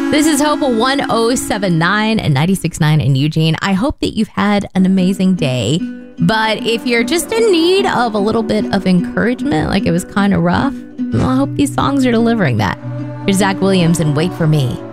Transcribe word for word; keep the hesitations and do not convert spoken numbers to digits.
This is Hope one oh seven point nine and ninety-six point nine in Eugene. I hope that you've had an amazing day. But if you're just in need of a little bit of encouragement, like it was kind of rough, well, I hope these songs are delivering that. Here's Zach Williams and Wait For Me.